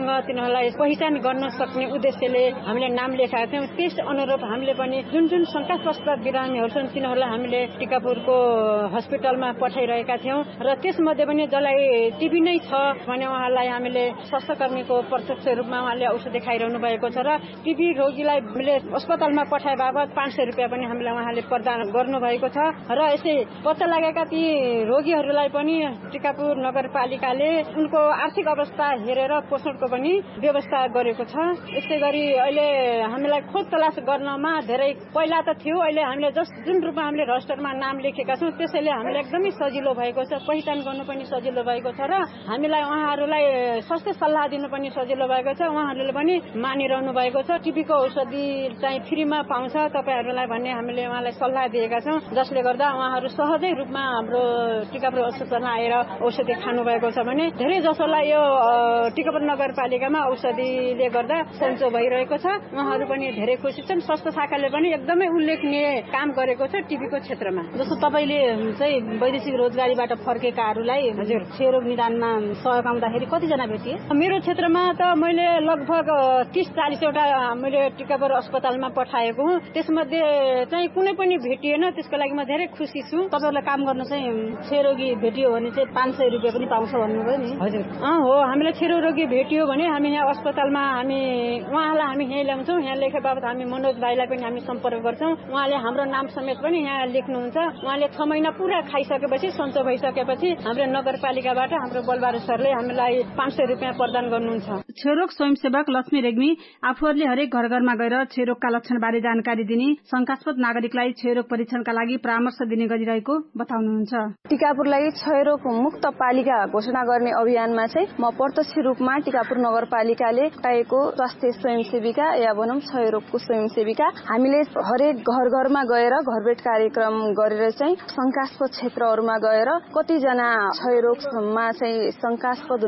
राम्रोसँग तिनीहरूलाई पहिचान गर्न सक्ने उद्देश्यले हामीले नाम लेखाएका थियौँ। त्यस अनुरूप हामीले पनि जुन शंकास्पद बिरामीहरू छन् तिनीहरूलाई हामीले टिकापुरको हस्पिटलमा पठाइरहेका थियौँ र त्यसमध्ये पनि जसलाई टिबी नै छ भने उहाँलाई हामीले स्वास्थ्यकर्मीको प्रत्यक्ष रूपमा उहाँले औषधि खाइरहनु भएको छ र टिबी रोगीलाई हामीले अस्पतालमा पठाए बाबत 500 रुपियाँ पनि हामीले उहाँले प्रदान गर्नुभएको छ र यसै पत्ता लागेका ती रोगीहरूलाई पनि टिकापुर नगरपालिकाले उनको आर्थिक अवस्था हेरेर पोषणको पनि व्यवस्था गरेको छ। यसै गरी अहिले हामीलाई खोज तलास गर्नमा धेरै पहिला त थियो, अहिले हामीले जुन रूपमा हामीले रजिस्टरमा नाम लेखेका छौँ त्यसैले हामीलाई एकदमै सजिलो भएको छ, पहिचान गर्नु पनि सजिलो भएको छ र हामीलाई उहाँहरूलाई स्वास्थ्य सल्लाह दिनु पनि सजिलो भएको छ। उहाँहरूले पनि मानिरहनु भएको छ। टिबीको औषधि चाहिँ फ्रीमा पाउँछ तपाईहरूलाई भन्ने हामीले उहाँलाई सल्लाह दिएका छौँ, जसले गर्दा उहाँहरू सहजै रूपमा हाम्रो टिकापुर अस्पतालमा आएर औषधि खानु भएको छ भने धेरै जसोलाई यो टिकापुर नगरपालिकामा औषधिले गर्दा सन्चो भइरहेको छ। उहाँहरू पनि धेरै खुसी छन्। स्वास्थ्य शाखाले पनि एकदमै उल्लेखनीय काम गरेको छ टिबीको क्षेत्रमा। जस्तो तपाईले चाहिँ वैदेशिक रोजगारीबाट फर्केकाहरूलाई हजुर क्षयरोग निदानमा सहयोग आउँदाखेरि कतिजना भेटिए? मेरो क्षेत्रमा त मैले लगभग 30-40 वटा मैले टिकापुर अस्पतालमा पठाएको हुँ। त्यसमध्ये चाहिँ कुनै पनि भेटिएन, त्यसको लागि म धेरै खुसी छु। तपाईहरुलाई काम गर्न चाहिँ क्षयरोगी भेटियो भने चाहिँ 500 रुपियाँ पनि पाउँछ भन्नुभयो नि? हजुर हो, हामीले क्षयरोगी भेटियो भने हामी यहाँ अस्पतालमा उहाँलाई हामी यहीँ ल्याउँछौँ। यहाँ लेखे बाबत हामी मनोज भाइलाई पनि हामी सम्पर्क गर्छौँ। उहाँले हाम्रो नाम समेत पनि यहाँ लेख्नुहुन्छ। उहाँले 6 महिना पुरा खाइसकेपछि सन्चो भइसकेपछि हाम्रो नगरपालिकाबाट हाम्रो बलबहादुर सरले हामीलाई 500 रुपियाँ प्रदान गर्नुहुन्छ। क्षयरोग स्वयंसेवक लक्ष्मी रेग्मी आफूहरूले हरेक घर घरमा गएर क्षयरोगका लक्षण बारे जानकारी दिने, शंकास्पद नागरिकलाई क्षयरोग परीक्षणका लागि परामर्श दिने गरिरहेको बताउनुहुन्छ। टिकापुरलाई क्षयरोग मुक्त पालिका घोषणा गर्ने अभियानमा चाहिँ म प्रत्यक्ष रूपमा टिकापुर नगरपालिकाले हटाएको स्वास्थ्य स्वयंसेविका या भनौं क्षयरोगको स्वयंसेविका हामीले हरेक घर घरमा गएर घरभेट कार्यक्रम गरेर चाहिँ शंकास्पद क्षेत्रहरूमा गएर कतिजना क्षयरोगमा चाहिँ शंकास्पद